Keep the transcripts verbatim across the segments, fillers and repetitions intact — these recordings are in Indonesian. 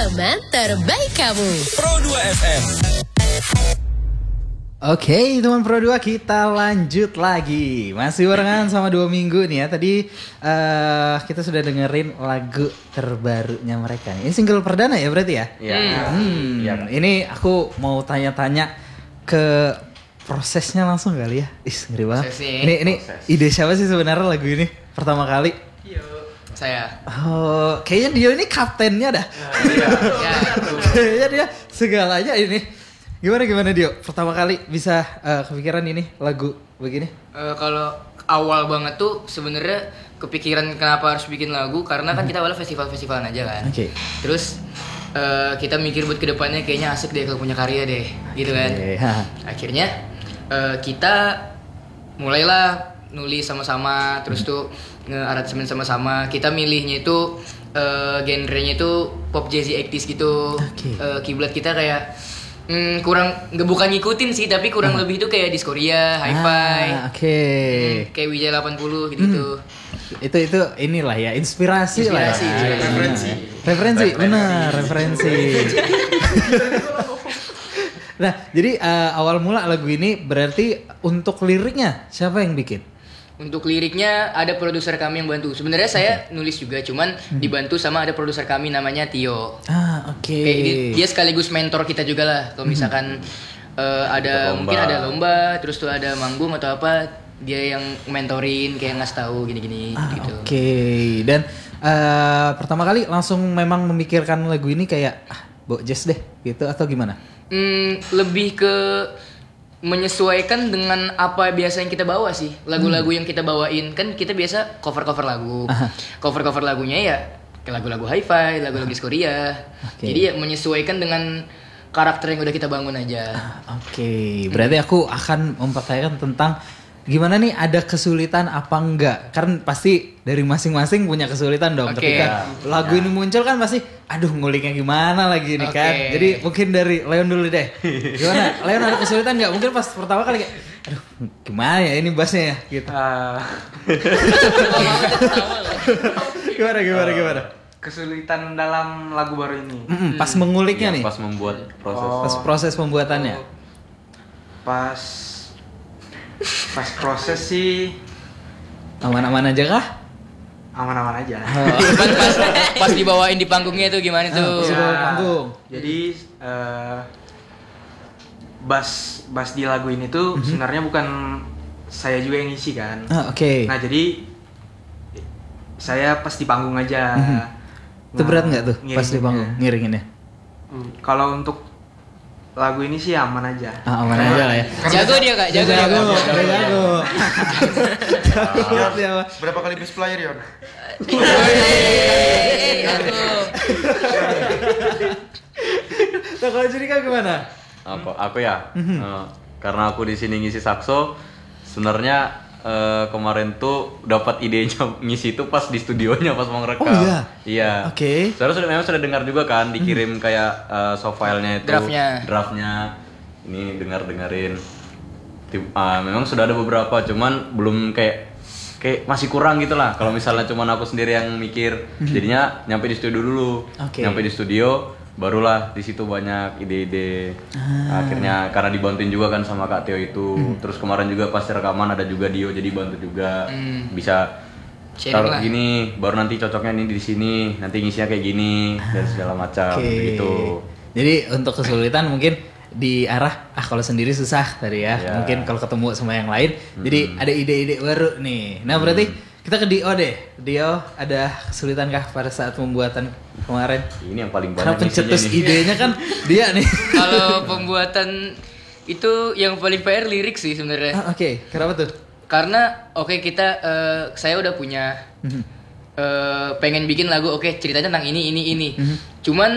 teman terbaik kamu. Pro dua F M. Oke, teman Pro dua, kita lanjut lagi. Masih barengan sama dua minggu nih ya. Tadi uh, kita sudah dengerin lagu terbarunya mereka nih. Ini single perdana ya berarti ya? Iya. Hmm, Ya. Ini aku mau tanya-tanya ke prosesnya langsung kali ya. Ih, ngeri banget. Prosesnya. Ini ini Proses. ide siapa sih sebenarnya lagu ini pertama kali? Saya. Oh, kayaknya Dio ini kaptennya dah. Ya. Kayaknya dia segalanya ini. Gimana gimana Dio? Pertama kali bisa uh, kepikiran ini lagu begini? Eh, kalau awal banget tuh sebenarnya kepikiran kenapa harus bikin lagu karena kan kita awalnya festival-festivalan aja kan. Oke. Terus eh, kita mikir buat kedepannya kayaknya asik deh kalau punya karya deh, gitu kan. Oke, ha. Akhirnya eh, kita mulailah nulis sama-sama, terus tuh nge-arrangement sama-sama. Kita milihnya itu eh, genrenya itu pop jazzy eighties gitu. Oke. Eh, kiblat kita kayak hmm, kurang nggak bukan ngikutin sih, tapi kurang lebih itu kayak Diskoria, Hi-Fi. Ah, oke. Hmm, kayak Wijaya delapan puluh gitu-gitu. Itu itu inilah ya inspirasi, lah. Inspirasi, Ya. iya. Referensi. Referensi, benar, referensi. Nah, jadi uh, awal mula lagu ini berarti untuk liriknya siapa yang bikin? Untuk liriknya ada produser kami yang bantu. Sebenarnya saya nulis juga, cuman dibantu sama ada produser kami namanya Tio. Ah, oke. Kayak di- dia sekaligus mentor kita juga lah. Kalau misalkan eh, ada Lomba. mungkin ada lomba, terus tuh ada manggung atau apa, dia yang mentorin kayak ngasih tahu gini-gini Ah, gitu. oke. Dan uh, pertama kali langsung memang memikirkan lagu ini kayak ah, bawa jazz deh gitu atau gimana? Hmm, lebih ke menyesuaikan dengan apa biasa yang kita bawa sih. Lagu-lagu yang kita bawain kan kita biasa cover-cover lagu. Aha. Cover-cover lagunya ya ke lagu-lagu Hi-Fi, lagu-lagu Diskoria. Oke. Jadi ya menyesuaikan dengan karakter yang udah kita bangun aja. Oke, berarti aku akan mempertanyakan tentang gimana nih, ada kesulitan apa enggak? Kan pasti dari masing-masing punya kesulitan dong. Oke. Ketika lagu ini muncul kan pasti, aduh nguliknya gimana lagi nih kan. Oke. Jadi mungkin dari Leon dulu deh. Gimana? Leon ada kesulitan nggak? Mungkin pas pertama kali kayak, aduh gimana ya ini bassnya ya gitu. Ah, Gimana gimana gimana? kesulitan dalam lagu baru ini. Mm-mm, pas menguliknya nih, Pas membuat proses. Oh. pas proses pembuatannya. Pas pas proses sih Aman-aman aja kah? aman-aman aja. pas, pas, pas dibawain di panggungnya itu gimana Ah, tuh? pas Ya, bawa panggung. Jadi eh, bass bass di lagu ini tuh sebenarnya bukan saya juga yang ngisi kan. Ah, oke. Nah jadi saya pas di panggung aja. Itu berat nggak tuh pas di ngiringinnya. panggung ngiringinnya? Hmm, Kalau untuk lagu ini sih aman aja. Ah, aman aja lah ya. Jago dia kak, jago dia Jago, kak. jago, jago. Jago banget dia mah. Berapa kali bass player Yon? Yeay, jago. Nah, kalau jadi kan gimana? Apa aku ya? Eh, karena aku di sini ngisi sakso, sebenarnya eh, kemarin tuh dapat idenya ngisi itu pas di studionya pas mau ngerekam. Oh, iya? Iya. Oke. Soalnya sudah memang sudah dengar juga kan, dikirim kayak eh, soft filenya itu. Draftnya. Draftnya. Ini dengar dengerin. Tim- ah, memang sudah ada beberapa, cuman belum kayak kayak masih kurang gitu lah. Kalau misalnya cuman aku sendiri yang mikir, jadinya nyampe di studio dulu. Oke. Nyampe di studio, barulah di situ banyak ide-ide. Akhirnya karena dibantuin juga kan sama Kak Tio itu. Terus kemarin juga pas rekaman ada juga Dio, jadi bantu juga. Bisa Sharing taruh lah. gini, baru nanti cocoknya ini di sini, nanti ngisinya kayak gini dan segala macam Oke. gitu. Jadi untuk kesulitan mungkin di arah ah kalau sendiri susah tadi ya. Iya. Mungkin kalau ketemu sama yang lain. Jadi ada ide-ide baru nih. Nah, berarti kita ke Dio deh. Dio, ada kesulitan kah pada saat pembuatan kemarin? Ini yang paling Karena banyak isinya pencetus nih. idenya kan dia nih. Kalau pembuatan itu yang paling P R lirik sih sebenarnya. Ah, oke, kenapa tuh? Karena oke kita eh, saya udah punya Mhm. eh, pengen bikin lagu, oke ceritanya tentang ini ini ini. Mhm. Cuman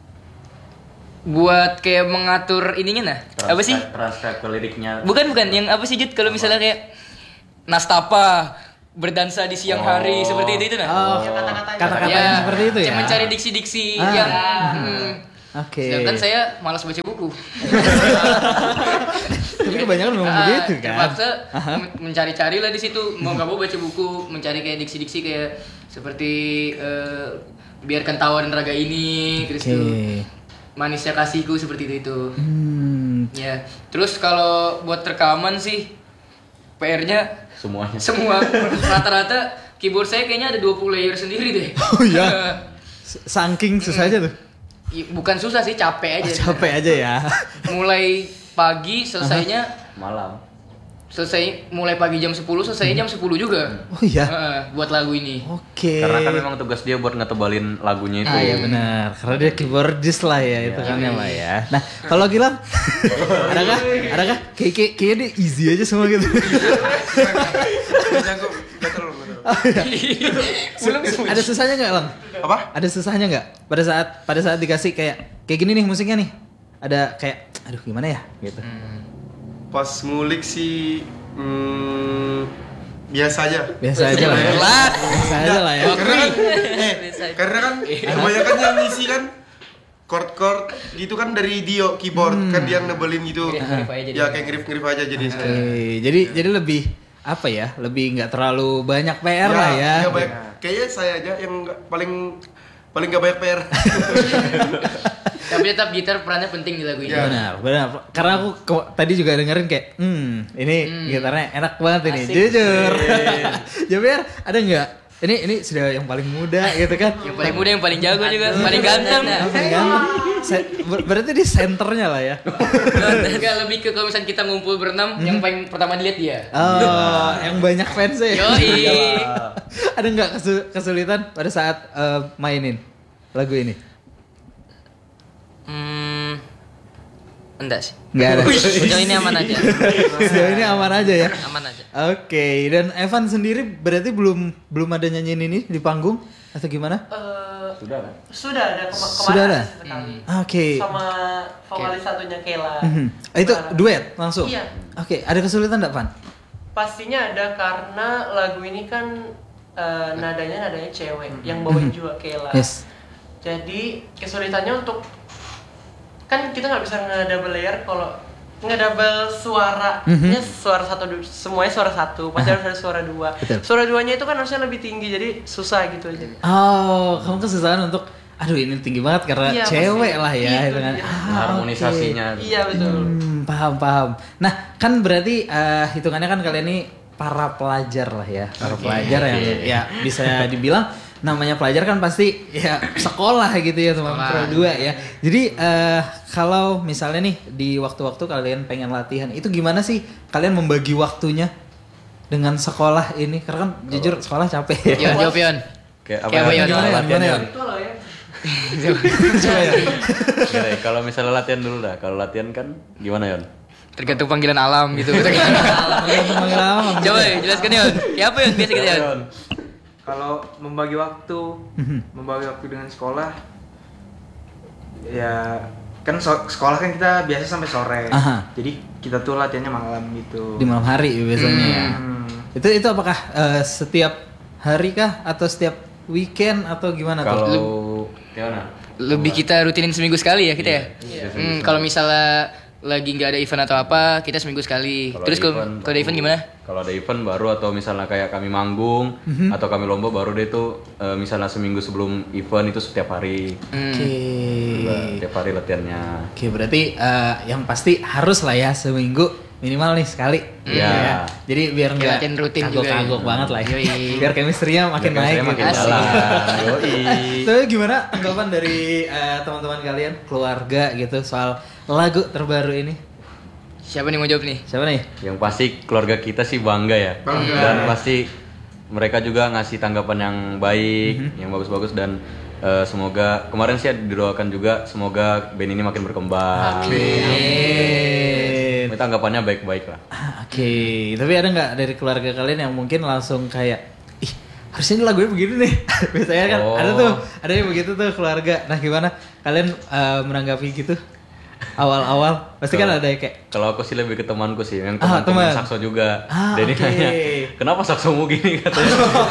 buat kayak mengatur ininya nah. Apa sih? Transcribe- transcribe ke liriknya. Bukan bukan yang apa sih Jud kalau misalnya kayak Nastapa berdansa di siang hari seperti itu itu nah. Oh, kata-kata yang seperti itu ya. Kayak mencari diksi-diksi Ah. yang hmm, Oke. sedangkan saya malas baca buku. Tapi kebanyakan memang Ah, begitu kan. terpaksa men- mencari-cari lah di situ. Mau nggak mau baca buku, mencari kayak diksi-diksi kayak seperti eh, biarkan tawa dan raga ini, terus Oke. tuh manisnya kasihku seperti itu itu. Hmm. Ya, terus kalau buat rekaman sih P R-nya Semuanya. semua rata-rata keyboard saya kayaknya ada dua puluh layer sendiri deh. Oh iya. S- Saking susahnya tuh. I- Bukan susah sih, capek aja. Oh, capek aja ya. Mulai pagi selesainya Malam. selesai mulai pagi jam sepuluh, selesainya jam sepuluh juga. Oh iya. Heeh, buat lagu ini. Oke. Karena kan memang tugas dia buat ngetebalin lagunya itu. Ah iya benar, karena dia keyboardist lah ya itu kan ya lah ya. Nah kalau Gilang, adakah, adakah kayak kayak kayaknya dia easy aja semua gitu. Jangan nggak terlalu. nggak terlalu. Su- Ada susahnya nggak Lang? Apa? Ada susahnya nggak pada saat pada saat dikasih kayak kayak gini nih musiknya nih? Ada kayak, aduh gimana ya gitu. Pas ngulik sih hmm, biasa aja. Biasa aja lah ya. Biasa aja lah ya. Karena kan, eh, karena kan kebanyakan yang ngisi kan chord-chord gitu kan dari Dio keyboard kan dia yang nebelin gitu. Ngerif-ngerif aja jadi. Ya kayak ngerif-ngerif aja jadi. Oke, jadi jadi lebih apa ya? Lebih nggak terlalu banyak P R lah ya. Ya banyak. Kayaknya saya aja yang nggak- paling paling gak banyak P R. Tapi tetap gitar perannya penting di lagu ini. Ya. Benar, benar. Karena aku ke- tadi juga dengerin kayak, hmm, ini gitarnya enak banget ini, Asik. jujur. Ya biar ada nggak? Ini ini sudah yang paling muda gitu kan? Yang paling muda, yang paling jago juga, paling ganteng. Yang paling ganteng. Se- ber- berarti di senternya lah ya. Enggak, lebih ke kalau misalnya kita ngumpul berenam, yang paling pertama dilihat dia. Oh, yang banyak fansnya. ya? Yoi. Ada nggak kesu- kesulitan pada saat eh, mainin lagu ini? Hmm, enggak sih. Nggak ada. Sejauh ini aman aja. Sejauh ini aman aja ya. Aman aja. Oke, dan Evan sendiri berarti belum belum ada nyanyiin ini di panggung atau gimana? Eh, Sudah kan? sudah ada kema- kemarin Sudah ada? sekali. Oke. Sama vokalis satunya Kela. Mhm. Ah, itu Kemarin. duet langsung? Iya. Oke, ada kesulitan enggak, Van? Pastinya ada karena lagu ini kan eh, nadanya nadanya cewek yang bawain juga Kela. Yes. Jadi kesulitannya untuk kan kita nggak bisa nge-double layer kalau nge-double suara, Mhm. ya suara satu du- semuanya suara satu, pasti harus ada suara dua. Betul. Suara duanya itu kan harusnya lebih tinggi, jadi susah gitu aja. Oh, kamu kesusahan untuk aduh ini tinggi banget karena Iya, cewek pasti. lah ya Itu itu kan. dia. Ah, Harmonisasinya. Iya betul. Hmm, paham paham. Nah, kan berarti eh, hitungannya kan kalian ini para pelajar lah ya, para pelajar yang ya bisa dibilang namanya pelajar kan pasti ya sekolah gitu ya teman Pro dua ya. Jadi eh, kalau misalnya nih di waktu-waktu kalian pengen latihan itu gimana sih kalian membagi waktunya dengan sekolah ini? Karena kan jujur sekolah capek ya. Yon, jawab Yon. Kayak apa Kayak apa, ya? Yon? Gimana, Yon? Latihan Gimana, ya? Yon? Itu loh ya. Coba ya. Oke, kalau misalnya latihan dulu dah. Kalau latihan kan gimana Yon? Tergantung panggilan alam gitu. Tergantung panggilan alam. Coba jelaskan Yon. Ya apa Yon biasa gitu Yon? Kalau membagi waktu, membagi waktu dengan sekolah, ya kan so- sekolah kan kita biasa sampai sore. Aha. Jadi kita tuh latihannya malam gitu. Di malam hari biasanya ya. Hmm. Itu itu apakah eh, setiap hari kah atau setiap weekend atau gimana tuh? Kalau gimana? Lebih kita rutinin seminggu sekali ya kita ya. Iya, Hmm, seminggu kalau misalnya lagi nggak ada event atau apa, kita seminggu sekali. Kalau Terus ada kalau event, kalau ada event gimana? Kalau ada event baru atau misalnya kayak kami manggung atau kami lomba baru deh tuh eh, misalnya seminggu sebelum event itu setiap hari. Hmm. Oke. Juga Setiap hari latihannya. Oke, berarti eh, yang pasti harus lah ya seminggu minimal nih sekali. Iya. Ya. Jadi biar Kayak nggak latihan rutin juga ya. kagok-kagok banget lah ya. Yoi. Biar chemistry-nya makin Biar naik. chemistry-nya makin gitu. jalan. Asik. Yoi. Tapi gimana tanggapan dari eh, teman-teman kalian, keluarga gitu soal lagu terbaru ini? Siapa nih mau jawab nih? Siapa nih? Yang pasti keluarga kita sih bangga ya. Bangga. Dan pasti mereka juga ngasih tanggapan yang baik, yang bagus-bagus dan eh, semoga kemarin sih didoakan juga semoga band ini makin berkembang. Amin. Ini tanggapannya baik-baik lah. Ah, Oke, tapi ada nggak dari keluarga kalian yang mungkin langsung kayak, ih harusnya ini lagunya begini nih. Biasanya kan Oh. ada tuh, ada yang begitu tuh keluarga. Nah gimana kalian eh, menanggapi gitu? Awal-awal pasti kan Kalau- ada yang kayak, Kalau aku sih lebih ke temanku sih, yang Ah, temanku main teman. sakso juga. Ah, Jadi oke. nanya, kenapa saksomu gini katanya.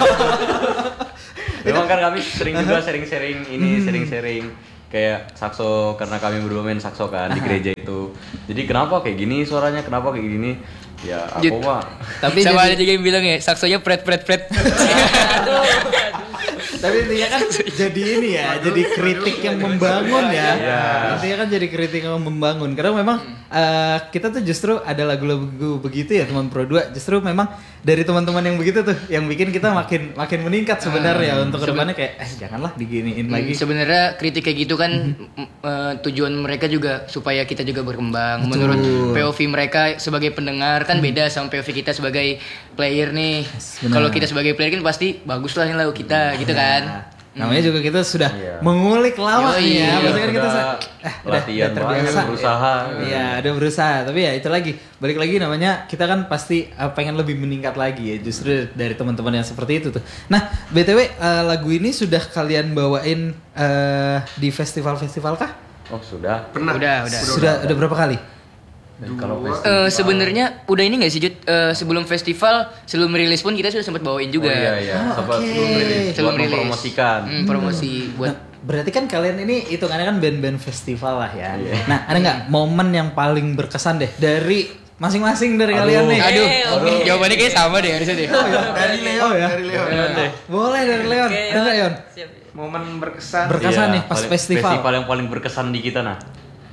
Memang kan kami sering juga sharing-sharing ini, sharing-sharing kayak sakso karena kami berdua main sakso kan di gereja itu. Jadi kenapa kayak gini suaranya, kenapa kayak gini? Ya aku Jut. mah tapi Sama ada jadi, juga yang bilang ya, saksonya pret pret pret. Tapi intinya kan jadi ini ya, jadi kritik yang membangun ya. Iya. Intinya kan jadi kritik yang membangun. Karena memang uh, kita tuh justru ada lagu-lagu begitu ya teman Pro dua. Justru memang dari teman-teman yang begitu tuh yang bikin kita makin makin meningkat sebenarnya untuk kedepannya kayak eh janganlah diginiin lagi. Hmm, sebenarnya kritik kayak gitu kan m- uh, tujuan mereka juga supaya kita juga berkembang. Betul. Menurut P O V mereka sebagai pendengar kan beda sama P O V kita sebagai player nih. Yes, benar. Kalau kita sebagai player kan pasti bagus lah nih lagu kita gitu kan. Nah, namanya juga kita sudah Iya. mengulik lama Yoi, nih ya. iya, Maksudnya kan kita udah se- eh, udah, latihan udah terbiasa. banget, berusaha. Iya, udah berusaha. Tapi ya itu lagi, balik lagi namanya kita kan pasti uh, pengen lebih meningkat lagi ya. Justru dari teman-teman yang seperti itu tuh. Nah, B T W uh, lagu ini sudah kalian bawain uh, di festival-festival kah? Oh sudah. Pernah. Udah, udah. Sudah, udah berapa kali? Dan kalau Dua. festival- Eh, sebenarnya udah ini nggak sih Jud? Eh, sebelum festival, sebelum rilis pun kita sudah sempat bawain juga. Oh, iya iya. Oh, Sempat oke. sebelum rilis, Sebelum buat rilis. mempromosikan. Hmm, promosi buat Nah, berarti kan kalian ini hitungannya kan band-band festival lah ya. Iya. Nah, ada nggak momen yang paling berkesan deh dari masing-masing dari Aduh. kalian nih? Aduh, Oke, jawabannya kayak sama deh harusnya deh. Dari Leon, Oh, ya? dari Leon. Boleh dari Leon. Oke, Ada nggak Leon? Siap. Momen berkesan. Berkesan Iya, nih pas paling- festival. Festival yang paling berkesan di kita nah.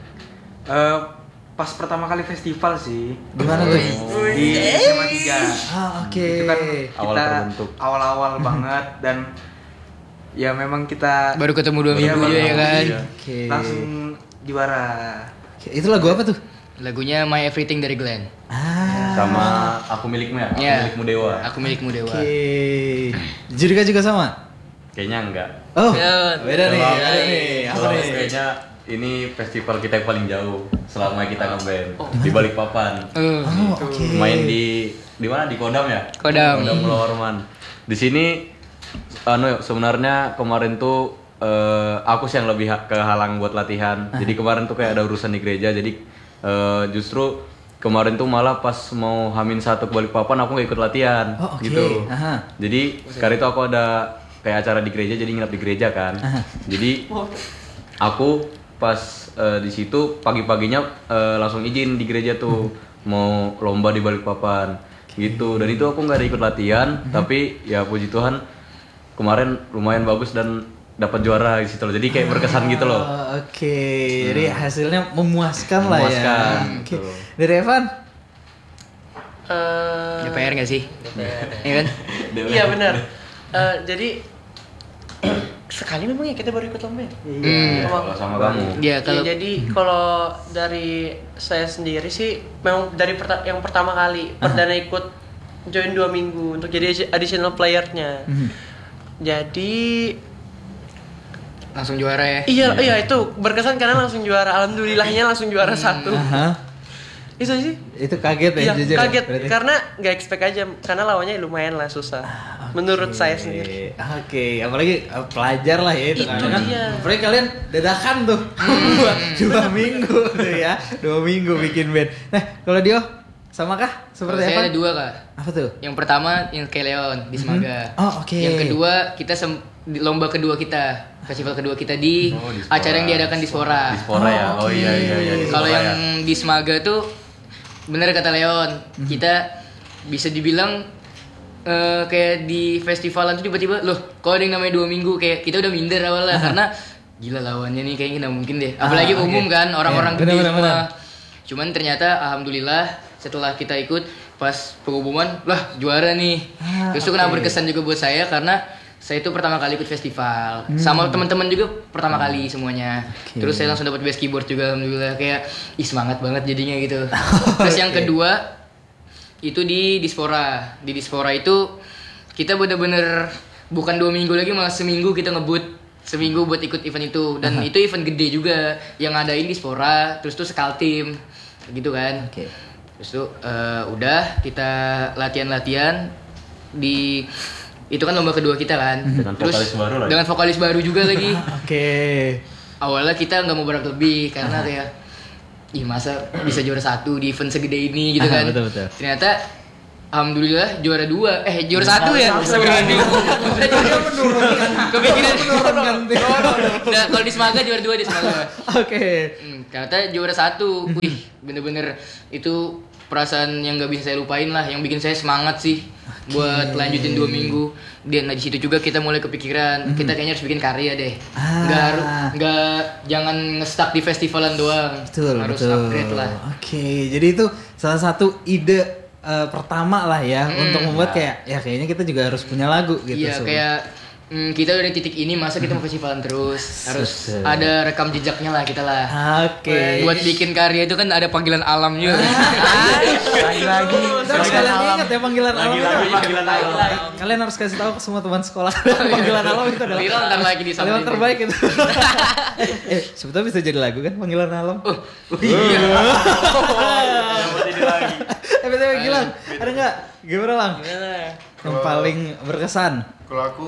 Eh, pas pertama kali festival sih. Gimana tuh? Di S M A tiga. Ah, oke. Itu kan Awal kita terbentuk. awal-awal banget dan ya memang kita Baru ketemu dua Iya, minggu baru juga ya ketemu, kan. iya. Oke. langsung juara. Oke, itu lagu apa tuh? Lagunya My Everything dari Glenn. Ah. Sama Aku Milikmu ya, Aku Iya. Milikmu Dewa. Aku milikmu dewa. Oke. Judika juga sama? Kayaknya enggak. Oh, Ya, beda nih. Kalau- Beda nih. Apa Kalau nih? kayaknya ini festival kita yang paling jauh selama kita ngeband di Balikpapan. Eh, Oh, oke. Main di di mana? Di Kodam ya? Kodam. Kodam Pulau Orman. Di sini anu sebenarnya kemarin tuh eh, aku sih yang lebih ha- kehalang buat latihan. Jadi kemarin tuh kayak ada urusan di gereja. Jadi eh, justru kemarin tuh malah pas mau Hamin satu ke Balikpapan aku nggak ikut latihan Oh, oke. gitu. Aha. Jadi kali itu aku ada kayak acara di gereja jadi nginep di gereja kan. Aha. Jadi aku pas eh, di situ pagi-paginya eh, langsung izin di gereja tuh mau lomba di Balikpapan gitu. Dan itu aku nggak ada ikut latihan, tapi ya puji Tuhan kemarin lumayan bagus dan dapat juara di situ loh. Jadi kayak berkesan gitu loh. Oh, oke. Jadi hasilnya memuaskan, lah Memuaskan, ya. Oke. betul. Dari Evan? Eh, D P R nggak sih? Iya kan? Iya benar. Eh, jadi sekali memang ya kita baru ikut lomba ya? Hmm. Kalau sama kamu. Iya Iya, kalau jadi kalau dari saya sendiri sih memang dari perta- yang pertama kali perdana ikut join dua minggu untuk jadi additional playernya. Mhm. Jadi langsung juara ya. iya iya itu berkesan karena langsung juara. Alhamdulillahnya langsung juara satu. Aha. Itu sih. Itu kaget ya, Iya jujur ya, kaget berarti? karena nggak expect aja karena lawannya lumayan lah susah. Menurut saya sendiri. Oke, apalagi uh, pelajar lah ya itu, Itu kan. dia. Apalagi kalian dadakan tuh dua, dua minggu tuh ya, dua minggu bikin band. Nah, kalau Dio sama kah? Kalau Seperti saya apa? ada dua kak. Apa tuh? Yang pertama yang kayak Leon di Semaga. Mhm. Oh, oke. Yang kedua kita sem- di lomba kedua kita, festival kedua kita di Oh, di Spora. acara yang diadakan di Spora. Di Spora ya. Oh, Oh oke. iya iya iya. di Kalau Spora yang ya. di Semaga tuh bener kata Leon, Mhm. kita bisa dibilang eh, kayak di festivalan tuh tiba-tiba loh, kalau ada yang namanya dua minggu kayak kita udah minder awalnya karena gila lawannya nih kayaknya nggak mungkin deh. Apalagi Ah, umum oke. kan orang-orang Iya, gede benar, semua. benar, Cuman ternyata alhamdulillah setelah kita ikut pas pengumuman lah juara nih. Ah, Terus itu kenapa oke. berkesan juga buat saya karena saya itu pertama kali ikut festival Hmm. sama teman-teman juga pertama kali semuanya. Oke. Terus saya langsung dapat bass keyboard juga alhamdulillah kayak ih semangat banget jadinya gitu. Terus yang Oke. kedua itu di Dispora. Di Dispora itu kita bener-bener bukan dua minggu lagi malah seminggu kita ngebut seminggu buat ikut event itu dan itu event gede juga yang ngadain Dispora terus tuh Skaltim gitu kan. Oke. Terus tuh eh, udah kita latihan-latihan di itu kan lomba kedua kita kan. Dengan vokalis baru lagi. Dengan vokalis baru juga lagi. Oke. Awalnya kita nggak mau berharap lebih karena kayak ih masa bisa juara satu di event segede ini gitu kan. Betul, betul. Ternyata alhamdulillah juara dua. Eh juara satu ya. Kepikiran Menurunkan tim. Nah, kalau di Semaga juara dua di Semaga. Oke. Hmm, ternyata juara satu. Wih, bener-bener itu perasaan yang nggak bisa saya lupain lah, yang bikin saya semangat sih buat lanjutin dua minggu. Dan nah, di situ juga kita mulai kepikiran kita kayaknya harus bikin karya deh. Ah. Nggak harus nggak jangan nge-stuck di festivalan doang. Betul, harus betul. upgrade lah. Oke, jadi itu salah satu ide eh, pertama lah ya untuk membuat kayak ya kayaknya kita juga harus punya lagu gitu. Iya, Sob. kayak mm, kita udah di titik ini, masa kita mau festivalan terus? Harus Betul. ada rekam jejaknya lah kita lah. Oke. Buat bikin karya itu kan ada panggilan alam juga. Lagi-lagi. Terus kalian ingat ya panggilan alam. Lagi-lagi panggilan alam. Kalian harus kasih tahu ke semua teman sekolah panggilan alam itu adalah Lila ntar lagi di kalimat terbaik itu. eh, sebetulnya bisa jadi lagu kan panggilan alam. Oh, iya. Eh, betul Gilang. Ada nggak? Gimana Lang? Yang Kalau- paling berkesan? Kalau aku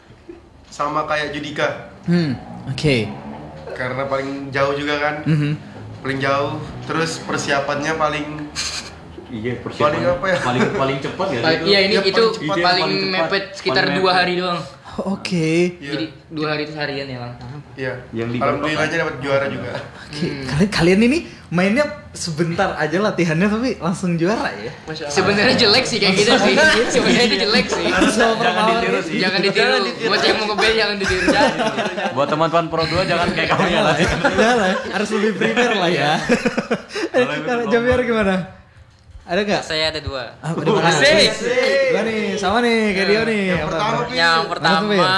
sama kayak Judika, Hmm, oke. karena paling jauh juga kan, Mhm. paling jauh. Terus persiapannya paling Iya, Paling apa ya? Paling paling cepat ya. Paling- Iya, ini Ya, itu paling cepat, paling paling cepat. mepet sekitar Paling dua mepet. hari doang. Oke. Iya. Jadi dua hari itu seharian ya, Lang. Iya. Yang di Alhamdulillahnya dapat juara juga. Oke, kalian kalian ini mainnya sebentar aja latihannya tapi langsung juara ya. Masya Allah. Sebenarnya jelek sih kayak gitu sih. Sebenarnya itu jelek sih. Jangan ditiru sih. Jangan ditiru. Buat yang mau nge-band jangan ditiru. Buat teman-teman Pro dua jangan kayak kamu ya lah. Jangan lah, harus lebih prepare lah ya. Eh, Kalau Jamiar gimana? Ada nggak? Saya ada dua. Ah, ada mana? Asik. Gua nih, sama nih kayak dia nih. Yang Apa- pertama, apa? Pil. Yang Mana tuh, pertama Pil?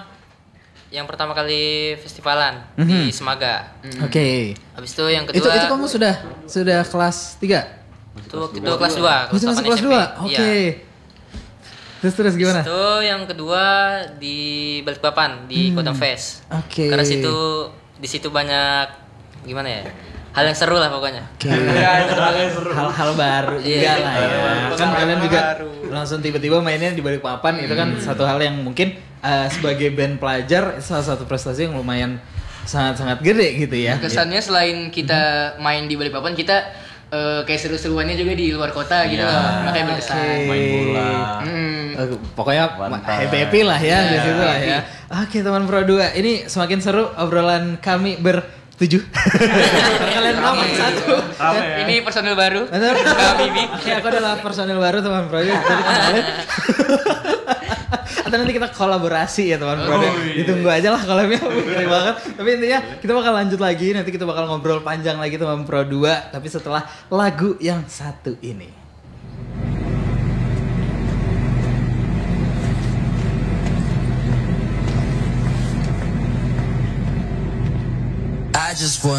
yang pertama kali festivalan Mhm. di Semaga. Oke. Habis itu yang kedua Itu itu kamu sudah sudah kelas tiga? itu waktu itu kelas dua. Oh, itu masih delapan kelas S M P. dua. Iya. Oke. Terus terus gimana? Itu yang kedua di Balikpapan di Kodam Fest. Hmm. Oke. Karena situ di situ banyak gimana ya? Hal yang seru lah pokoknya. Oke. Hal-hal baru juga Iya. lah ya. Kan kalian juga langsung tiba-tiba mainnya di Balikpapan itu kan satu hal yang mungkin eh, sebagai band pelajar itu salah satu prestasi yang lumayan sangat-sangat gede gitu ya. Kesannya selain kita main di Balikpapan, kita eh, kayak seru-seruannya juga di luar kota gitu Iya. loh. Makanya berkesan. Oke. Main bola. Hmm. Eh, pokoknya Mantap. happy-happy lah ya di Iya, situ lah happy. ya. Oke teman Pro dua, ini semakin seru obrolan kami bertujuh. Kalian nomor satu. Rame ya. Ini personil baru. Betul. Kami Bi. Oke, aku adalah personil baru teman Pro dua. Jadi kenalin. Atau nanti kita kolaborasi ya teman Pro dua. Ditunggu aja lah collabnya gede banget. Tapi intinya kita bakal lanjut lagi. Nanti kita bakal ngobrol panjang lagi teman Pro dua. Tapi setelah lagu yang satu ini. I just want